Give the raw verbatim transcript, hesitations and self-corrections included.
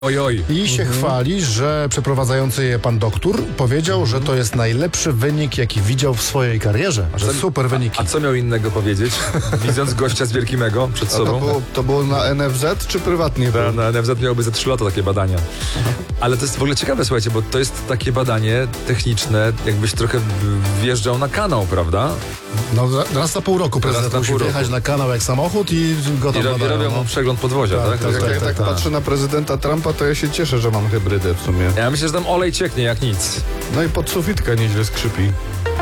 Oj, oj. I się Mhm. chwali, że przeprowadzający je pan doktor powiedział, że to jest najlepszy wynik, jaki widział w swojej karierze. Że co- super wyniki. A co miał innego powiedzieć, widząc gościa z wielkim ego przed A to sobą? było, to było na N F Z czy prywatnie? Na, było? na N F Z miałoby za trzy lata takie badania. Ale to jest w ogóle ciekawe, słuchajcie, bo to jest takie badanie techniczne, jakbyś trochę w- wjeżdżał na kanał, prawda? No, raz na pół roku prezydent na musi pół roku. wjechać na kanał jak samochód i go I tam robi, badają. robią no. mu przegląd podwozia, tak? Tak, To jest tak, Jak takie- ja tak patrzę na prezydenta Trumpa, to ja się cieszę, że mam hybrydę w sumie. Ja myślę, że tam olej cieknie jak nic. No i podsufitka nieźle skrzypi.